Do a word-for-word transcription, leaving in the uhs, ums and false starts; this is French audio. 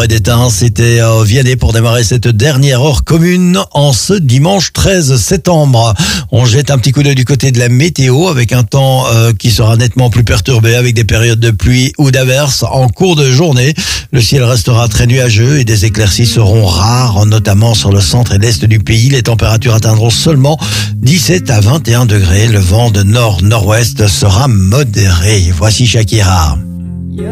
d'Étain, c'était euh, Vianney pour démarrer cette dernière heure commune en ce dimanche treize septembre. On jette un petit coup d'œil du côté de la météo avec un temps euh, qui sera nettement plus perturbé avec des périodes de pluie ou d'averses en cours de journée. Le ciel restera très nuageux et des éclaircies seront rares, notamment sur le centre et l'est du pays. Les températures atteindront seulement dix-sept à vingt et un degrés. Le vent de nord-nord-ouest sera modéré. Voici Shakira.